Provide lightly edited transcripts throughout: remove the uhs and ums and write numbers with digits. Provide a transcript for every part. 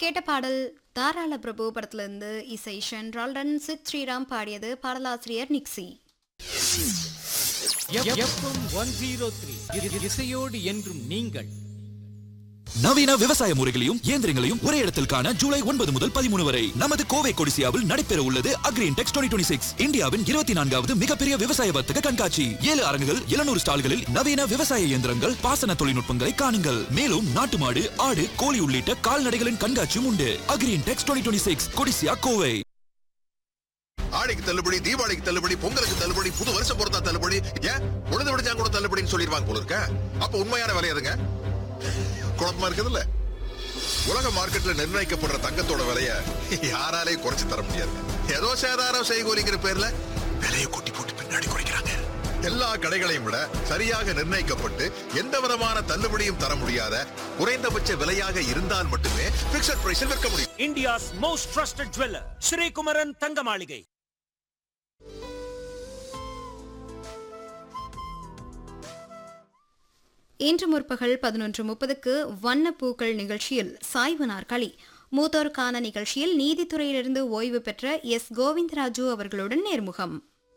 கேட்ட பாடல் தாராள பிரபு படத்திலிருந்து இசை ஷென்ரால்டன் சித் ஸ்ரீராம் பாடியது. பாடலாசிரியர் நிக்ஸி. எஃப்எம் 103 இசையோடு என்றும் நீங்கள். நவீன விவசாய முறைகளையும் இயந்திரங்களையும் ஒரே இடத்தில் காண ஜூலை 9 முதல் 13 வரை நமது கோவை கொடிசியாவில் நடைபெற உள்ளது அக்ரின்டெக்ஸ் 2026 இந்தியாவின் 24வது மிகப்பெரிய விவசாய வர்த்தக கண்காட்சி. 7 அரங்குகள் 700 ஸ்டால்களில் நவீன விவசாய இயந்திரங்கள், பாசன தொழில்நுட்பங்களை காணுங்கள். மேலும் நாட்டு மாடு, ஆடு, கோழி உள்ளிட்ட கால்நடைகளின் கண்காட்சியும் உண்டு. அக்ரின்டெக்ஸ் 2026 கொடிசியா கோவை. ஆடிக்கு தள்ளுபடி, தீபாவளிக்கு தள்ளுபடி, பொங்கலுக்கு தள்ளுபடி, புது வருஷம் பொறுத்தா தள்ளுபடி, ஏன் உழுது விடுச்சா கூட தள்ளுபடின்னு சொல்லிடுவாங்க போல இருக்க. அப்ப உண்மையான விலை எதுங்க? குழப்பமா இருக்குதுல்ல. உலக மார்க்கெட்ல நிர்ணயிக்கப்படுற தங்கத்தோட விலைய யாராலே குறைச்சு தர முடியாது. ஏதோ சேதாரம் செய்கூலிங்கிற பேர்ல விலையை கொட்டி போட்டு பின்னாடி குறைக்கிறாங்க. எல்லா கடைகளையும் விட சரியாக நிர்ணயிக்கப்பட்டு எந்த விதமான தள்ளுபடியும் தர முடியாத குறைந்தபட்ச விலையாக இருந்தால் மட்டுமே பிக்ஸட் பிரைஸில் விற்க முடியும். India's most trusted jeweller Sri Kumaran தங்க மாளிகை. இன்று முற்பகல் 11:30க்கு வண்ணப்பூக்கள் நிகழ்ச்சியில் சாய்வு நாற்காலி, மூத்தோருக்கான நிகழ்ச்சியில் நீதித்துறையிலிருந்து ஓய்வு பெற்ற எஸ். கோவிந்தராஜு அவர்களுடன் நேர்முகம்.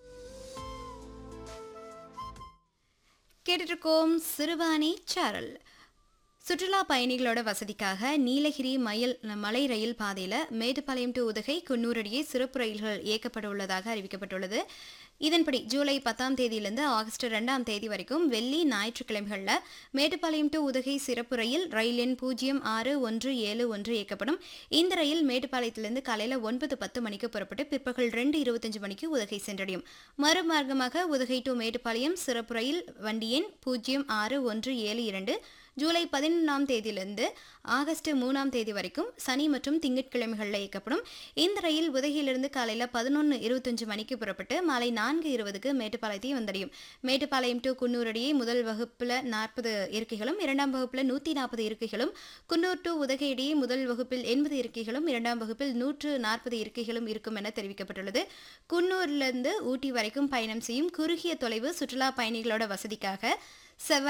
கேட்டிருக்கோம் சிறுவாணி சாரல். சுற்றுலா பயணிகளோட வசதிக்காக நீலகிரி மலை ரயில் பாதையில் மேட்டுப்பாளையம் டு உதகை, குன்னூர் இடையே சிறப்பு ரயில்கள் இயக்கப்பட உள்ளதாக அறிவிக்கப்பட்டுள்ளது. இதன்படி ஜூலை 10ஆம் தேதியிலிருந்து ஆகஸ்ட் 2ஆம் தேதி வரைக்கும் வெள்ளி, ஞாயிற்றுக்கிழமைகளில் மேட்டுப்பாளையம் டு உதகை சிறப்பு ரயில் எண் 067171 இயக்கப்படும். இந்த ரயில் மேட்டுப்பாளையத்திலிருந்து காலையில் 9:10 மணிக்கு புறப்பட்டு பிற்பகல் 2:25 மணிக்கு உதகை சென்றடையும். மறுமார்க்கமாக உதகை டு மேட்டுப்பாளையம் சிறப்பு ரயில் வண்டி எண் 06172 ஜூலை 11ஆம் தேதியிலிருந்து ஆகஸ்ட் 3ஆம் தேதி வரைக்கும் சனி மற்றும் திங்கட்கிழமைகளில் இயக்கப்படும். இந்த ரயில் உதகையிலிருந்து காலையில் 11:25 மணிக்கு புறப்பட்டு மாலை 4:20க்கு மேட்டுப்பாளையத்தை வந்தடையும். மேட்டுப்பாளையம் டு குன்னூர் இடையே முதல் வகுப்பில் 40 இருக்கைகளும், 2ஆம் வகுப்பில் 140 இருக்கைகளும், குன்னூர் டு உதகை இடையே முதல் வகுப்பில் 80 இருக்கைகளும், 2ஆம் வகுப்பில் 140 இருக்கைகளும் இருக்கும் என தெரிவிக்கப்பட்டுள்ளது. குன்னூரிலிருந்து ஊட்டி வரைக்கும் பயணம் செய்யும் குறுகிய தொலைவு சுற்றுலா பயணிகளோட வசதிக்காக